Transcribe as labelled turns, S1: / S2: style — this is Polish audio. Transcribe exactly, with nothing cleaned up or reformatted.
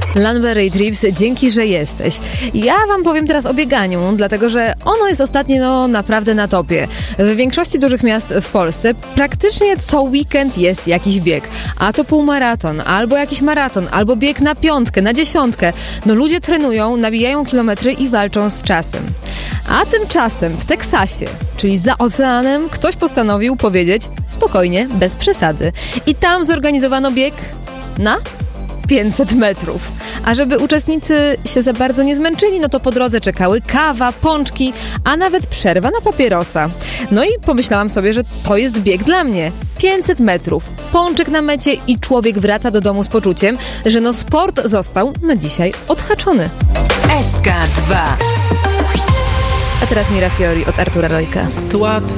S1: Lanbury Trips, dzięki, że jesteś. Ja wam powiem teraz o bieganiu, dlatego że ono jest ostatnio no, naprawdę na topie. W większości dużych miast w Polsce praktycznie co weekend jest jakiś bieg. A to półmaraton, albo jakiś maraton, albo bieg na piątkę, na dziesiątkę. No ludzie trenują, nabijają kilometry i walczą z czasem. A tymczasem w Teksasie, czyli za oceanem, ktoś postanowił powiedzieć spokojnie, bez przesady. I tam zorganizowano bieg na pięćset metrów. A żeby uczestnicy się za bardzo nie zmęczyli, no to po drodze czekały kawa, pączki, a nawet przerwa na papierosa. No i pomyślałam sobie, że to jest bieg dla mnie. pięćset metrów, pączek na mecie i człowiek wraca do domu z poczuciem, że no sport został na dzisiaj odhaczony.
S2: S K dwa.
S1: A teraz Mira Fiori od Artura Rojka.
S3: Jest łatwo